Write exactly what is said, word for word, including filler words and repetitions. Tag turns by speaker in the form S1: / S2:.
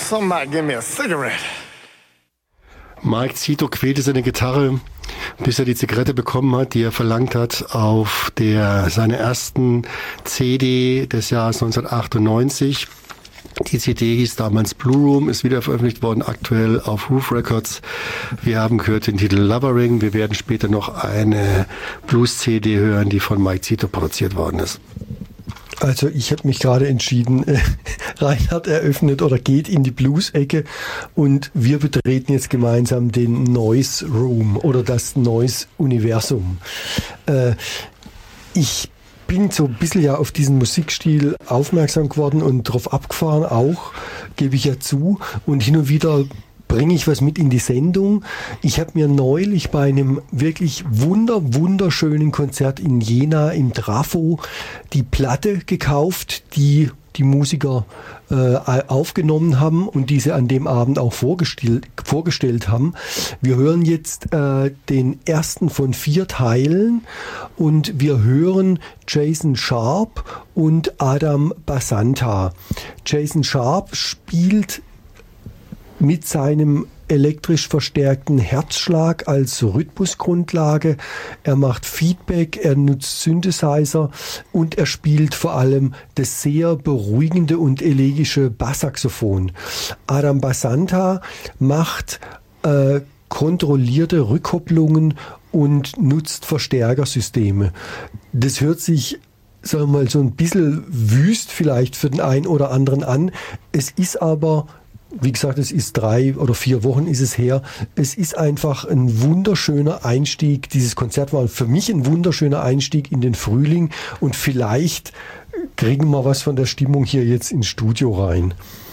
S1: Somebody give me a cigarette.
S2: Mike Zito quälte seine Gitarre, bis er die Zigarette bekommen hat, die er verlangt hat, auf der seiner ersten C D des Jahres neunzehnhundertachtundneunzig. Die C D hieß damals Blue Room, ist wieder veröffentlicht worden, aktuell auf Roof Records. Wir haben gehört den Titel Lovering. Wir werden später noch eine Blues-C D hören, die von Mike Zito produziert worden ist.
S3: Also ich habe mich gerade entschieden, äh, Reinhard eröffnet oder geht in die Blues-Ecke und wir betreten jetzt gemeinsam den Noise Room oder das Noise-Universum. Äh, ich bin so ein bisschen ja auf diesen Musikstil aufmerksam geworden und drauf abgefahren auch, gebe ich ja zu. Und hin und wieder bringe ich was mit in die Sendung. Ich habe mir neulich bei einem wirklich wunder, wunderschönen Konzert in Jena im Trafo die Platte gekauft, die die Musiker äh, aufgenommen haben und diese an dem Abend auch vorgestellt, vorgestellt haben. Wir hören jetzt äh, den ersten von vier Teilen und wir hören Jason Sharp und Adam Basanta. Jason Sharp spielt mit seinem elektrisch verstärkten Herzschlag als Rhythmusgrundlage. Er macht Feedback, er nutzt Synthesizer und er spielt vor allem das sehr beruhigende und elegische Basssaxophon. Adam Basanta macht äh, kontrollierte Rückkopplungen und nutzt Verstärkersysteme. Das hört sich, sagen wir mal, so ein bisschen wüst vielleicht für den einen oder anderen an. Es ist aber, wie gesagt, es ist drei oder vier Wochen ist es her. Es ist einfach ein wunderschöner Einstieg. Dieses Konzert war für mich ein wunderschöner Einstieg in den Frühling und vielleicht kriegen wir was von der Stimmung hier jetzt ins Studio rein.